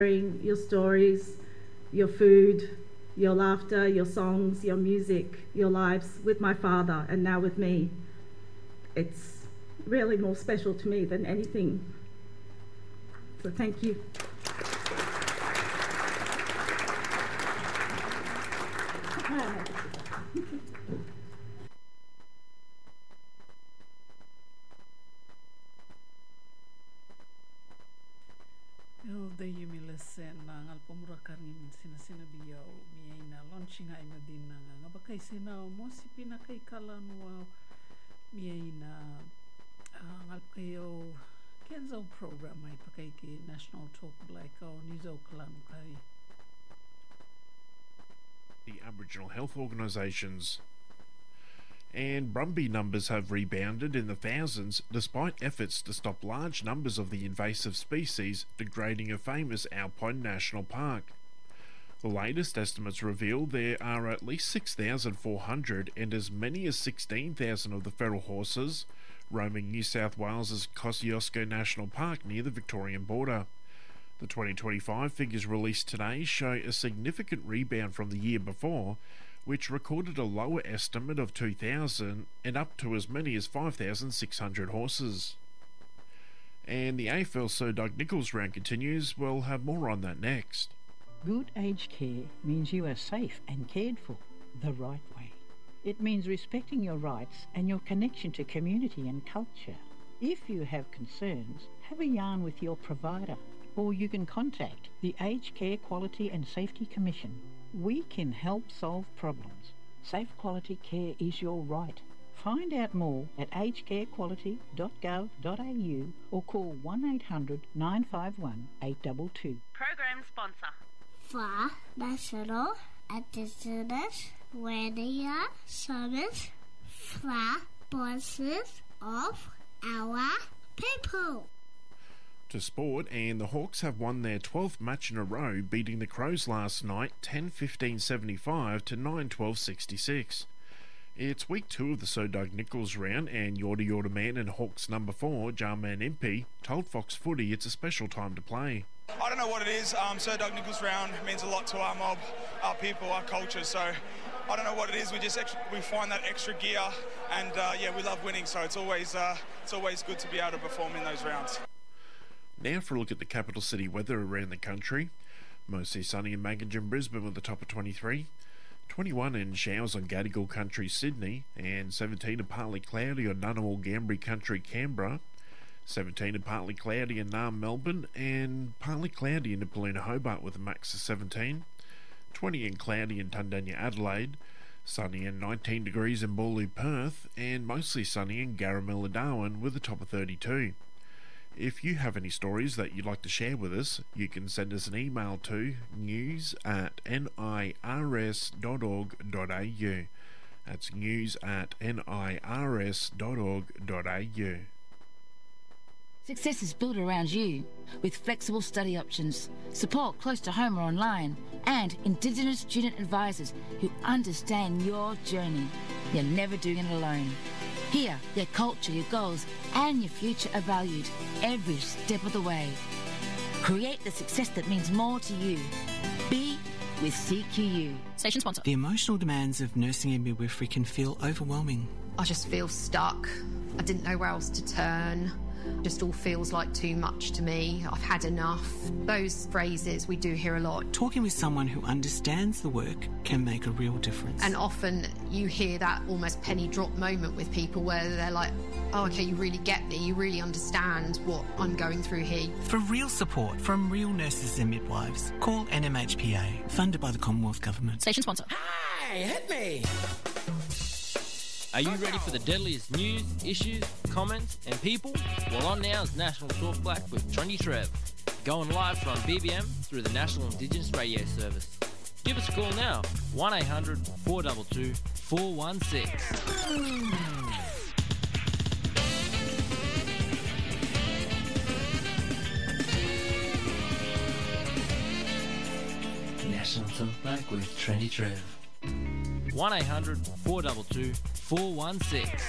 sharing your stories, your food, your laughter, your songs, your music, your lives with my father and now with me. It's really more special to me than anything. So thank you. Sena ngalpomura karni min sina biau miaina launching ai madina ngabakai sena mosipina kai kala nuau miaina ngalpeo kenzo program ai pakai ki National Talk Black o nizo kalan kai. The Aboriginal health organisations. And Brumby numbers have rebounded in the thousands despite efforts to stop large numbers of the invasive species degrading a famous Alpine National Park. The latest estimates reveal there are at least 6,400 and as many as 16,000 of the feral horses roaming New South Wales's Kosciuszko National Park near the Victorian border. The 2025 figures released today show a significant rebound from the year before, which recorded a lower estimate of 2,000 and up to as many as 5,600 horses. And the AFL Sir Doug Nicholls round continues. We'll have more on that next. Good aged care means you are safe and cared for the right way. It means respecting your rights and your connection to community and culture. If you have concerns, have a yarn with your provider, or you can contact the Aged Care Quality and Safety Commission. We can help solve problems. Safe quality care is your right. Find out more at agedcarequality.gov.au or call 1800 951 822. Program sponsor for National Indigenous Radio Service for voices of our people. To sport, and the Hawks have won their 12th match in a row, beating the Crows last night 10-15-75 to 9-12-66. It's week 2 of the Sir Doug Nicholls round, and Yorta Yorta Man and Hawks number 4, Jarman Impey, told Fox Footy it's a special time to play. I don't know what it is. Sir Doug Nicholls round means a lot to our mob, our people, our culture. So I don't know what it is. We find that extra gear, and we love winning. So it's always good to be able to perform in those rounds. Now for a look at the capital city weather around the country. Mostly sunny in Magogin, Brisbane with a top of 23. 21 in showers on Gadigal country, Sydney. And 17 and partly cloudy on Ngunnawal, Ngambri country, Canberra. 17 and partly cloudy in Naarm, Melbourne. And partly cloudy in Nipaluna, Hobart with a max of 17. 20 and cloudy in Tundanya, Adelaide. Sunny and 19 degrees in Boorloo, Perth. And mostly sunny in Garamilla, Darwin with a top of 32. If you have any stories that you'd like to share with us, you can send us an email to news@nirs.org.au. That's news@nirs.org.au. Success is built around you, with flexible study options, support close to home or online, and Indigenous student advisors who understand your journey. You're never doing it alone. Here, your culture, your goals, and your future are valued every step of the way. Create the success that means more to you. Be with CQU. Station sponsor. The emotional demands of nursing and midwifery can feel overwhelming. I just feel stuck. I didn't know where else to turn. Just all feels like too much to me. I've had enough. Those phrases we do hear a lot. Talking with someone who understands the work can make a real difference. And often you hear that almost penny drop moment with people where they're like, oh, okay, you really get me. You really understand what I'm going through here. For real support from real nurses and midwives, call NMHPA, funded by the Commonwealth Government. Station sponsor. Hey, hit me! Are you ready for the deadliest news, issues, comments and people? Well, on now is National Talk Black with Trendy Trev, going live from BBM through the National Indigenous Radio Service. Give us a call now, 1800 422 416. National Talk Black with Trendy Trev. 1800 422 416.